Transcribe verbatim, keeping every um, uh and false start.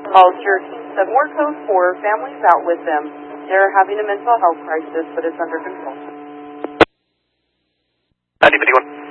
Volunteer Team seven, we're code four, families out with them. They're having a mental health crisis, but it's under control. ninety fifty-one.